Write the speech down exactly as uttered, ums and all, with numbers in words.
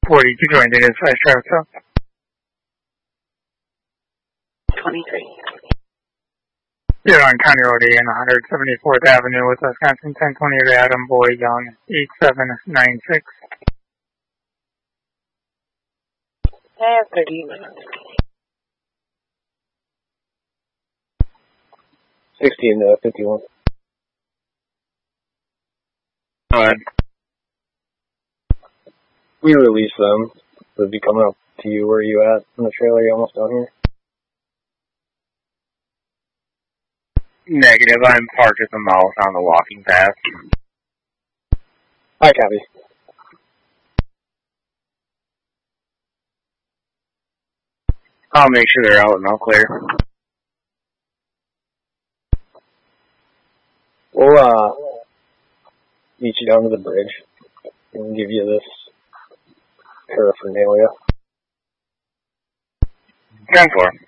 forty-two joined in is Five Sheriff South. twenty-three. You're on County Road A and one seventy-fourth Avenue with Wisconsin ten twenty to Adam Boy Young, eight seven nine six. I have thirty minutes. sixteen to fifty-one. Go ahead. We release them. Would be coming up to you. Where are you at in the trailer? You almost down here? Negative. I'm parked at the mouth on the walking path. Hi, copy. I'll make sure they're out and I'll clear. We'll, uh, meet you down to the bridge and give you this paraphernalia. ten four.